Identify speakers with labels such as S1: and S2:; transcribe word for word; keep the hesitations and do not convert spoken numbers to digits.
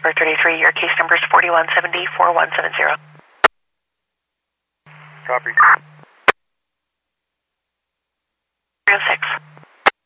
S1: Pittsburgh thirty-three. Your case number is forty-one seventy, forty-one seventy.
S2: Copy.
S1: three oh six.